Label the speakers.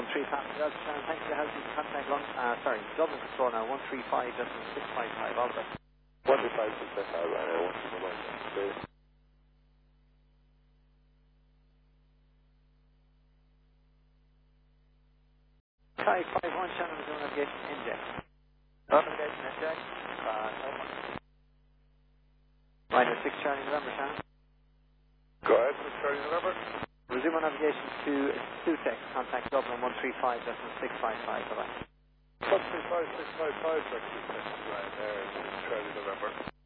Speaker 1: 13 passenger Delta Shannon, thanks for the help. You can contact Dublin Control now, 135.655, all the best.
Speaker 2: 135.655, right, 135.655.
Speaker 1: Sky 51 Shannon, zone navigation NJ.
Speaker 2: Navigation NJ.
Speaker 1: Minus 6 Charlie November, Shannon.
Speaker 2: Go ahead, Charlie November.
Speaker 1: Resume on navigation to Sutex, contact Dublin 135.655, bye-bye.
Speaker 2: 135.655, right there, Charlie November.